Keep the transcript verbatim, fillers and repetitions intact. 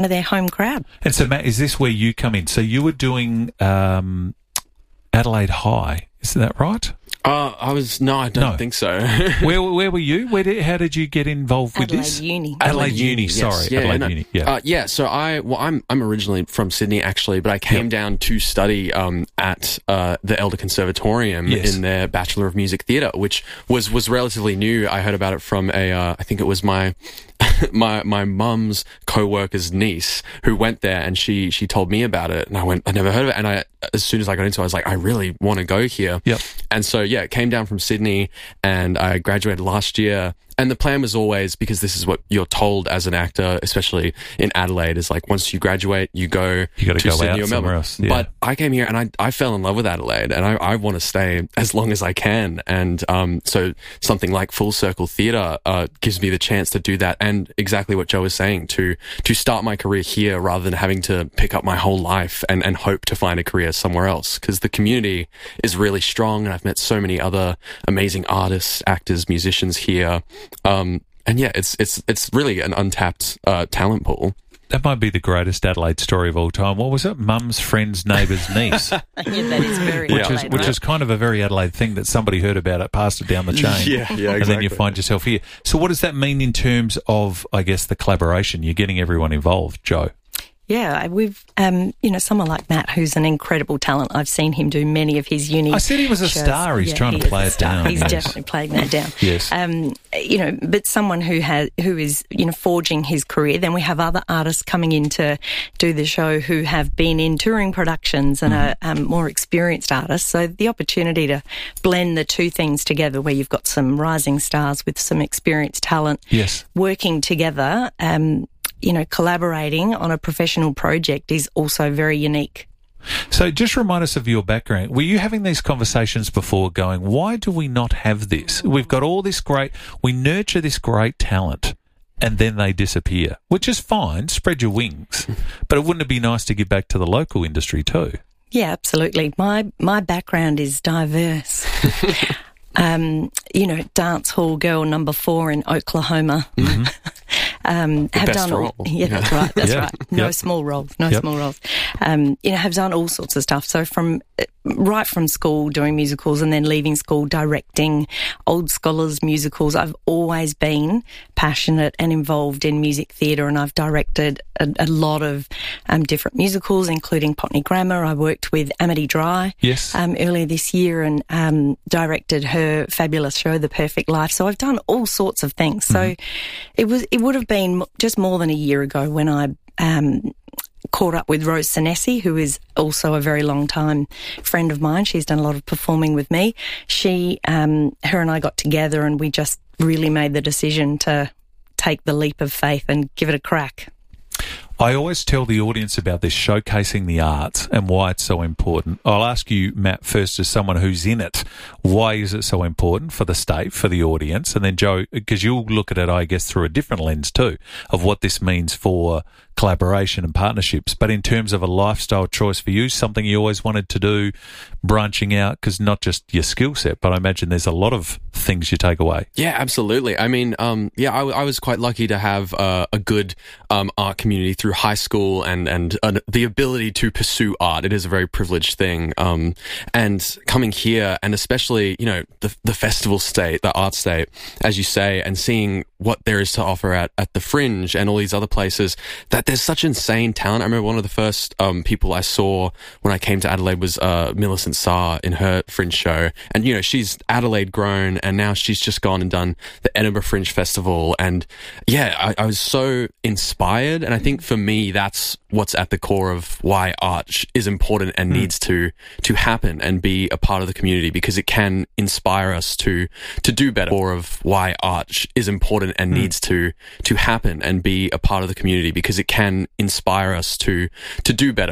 of their home crowd. And so, Matt, is this where you come in? So you were doing um, Adelaide High, is that right? Uh, I was no, I don't No. think so. Where where were you? Where did, how did you get involved with Adelaide this? Uni. Adelaide Uni. yes. Sorry, Yeah, Adelaide no, Uni. Yeah. Uh, yeah. So I, well, I'm I'm originally from Sydney actually, but I came Yep. down to study um, at uh, the Elder Conservatorium Yes. in their Bachelor of Music Theatre, which was was relatively new. I heard about it from a, uh, I think it was my. my my mum's co-worker's niece who went there, and she she told me about it, and I went, I never heard of it, and I as soon as I got into it, I was like, I really want to go here. Yep. And so yeah, came down from Sydney, and I graduated last year. And the plan was always, because this is what you're told as an actor, especially in Adelaide, is like once you graduate, you go You gotta to go Sydney out or somewhere Melbourne. else, yeah. But I came here and I I fell in love with Adelaide, and I, I want to stay as long as I can. And um, so something like Full Circle Theatre uh, gives me the chance to do that, and exactly what Joe was saying, to to start my career here rather than having to pick up my whole life and, and hope to find a career somewhere else. Because the community is really strong, and I've met so many other amazing artists, actors, musicians here. Um, and yeah, it's it's it's really an untapped uh, talent pool. That might be the greatest Adelaide story of all time. What was it? Mum's friend's neighbour's niece. Yeah, that is very Which Adelaide, is which right? is kind of a very Adelaide thing that somebody heard about it, passed it down the chain. Yeah, yeah, And then you exactly. find yourself here. So what does that mean in terms of, I guess, the collaboration? You're getting everyone involved, Joe. Yeah, we've, um, you know, someone like Matt, who's an incredible talent. I've seen him do many of his uni I said he was a shows. star. He's Yeah, trying he to is play a it star. down. He's Yes. definitely playing that down. Yes. Um, you know, but someone who has, who is, you know, forging his career. Then we have other artists coming in to do the show who have been in touring productions and Mm-hmm. are um, more experienced artists. So the opportunity to blend the two things together, where you've got some rising stars with some experienced talent, Yes. working together, um, you know, collaborating on a professional project is also very unique. So just remind us of your background. Were you having these conversations before going, why do we not have this? We've got all this great, we nurture this great talent and then they disappear, which is fine, spread your wings. But it wouldn't it be nice to give back to the local industry too? Yeah, absolutely. My my background is diverse. um, you know, dance hall girl number four in Oklahoma. Mm-hmm. um, have best done all, role. yeah, that's right, that's Yeah. right. No Yep. small roles, no Yep. small roles. Um, you know, have done all sorts of stuff. So from right from school doing musicals, and then leaving school directing old scholars musicals. I've always been passionate and involved in music theatre, and I've directed a, a lot of um, different musicals, including Potney Grammar. I worked with Amity Dry Yes. um, earlier this year, and um, directed her fabulous show, The Perfect Life. So I've done all sorts of things. So it was it would have been just more than a year ago when I um, caught up with Rose Senesi, who is also a very long time friend of mine. She's done a lot of performing with me. She, um, her and I got together, and we just really made the decision to take the leap of faith and give it a crack. I always tell the audience about this, showcasing the arts and why it's so important. I'll ask you, Matt, first as someone who's in it, why is it so important for the state, for the audience? And then Joe, because you'll look at it, I guess, through a different lens too, of what this means for collaboration and partnerships. But in terms of a lifestyle choice for you, something you always wanted to do, branching out, because not just your skill set, but I imagine there's a lot of things you take away. Yeah, absolutely. I mean, um, yeah, I, I was quite lucky to have uh, a good um, art community through high school, and and uh, the ability to pursue art. It is a very privileged thing. Um, and coming here, and especially, you know, the the festival state, the art state, as you say, and seeing what there is to offer at, at the Fringe and all these other places, that there's such insane talent. I remember one of the first um, people I saw when I came to Adelaide was uh, Millicent Saar in her Fringe show. And, you know, she's Adelaide grown, and now she's just gone and done the Edinburgh Fringe Festival. And yeah, I, I was so inspired. And I think for me, that's what's at the core of why art sh- is important and mm. needs to to happen and be a part of the community, because it can inspire us to to do better. Core of why art sh- is important and mm. needs to to happen and be a part of the community, because it can inspire us to to do better.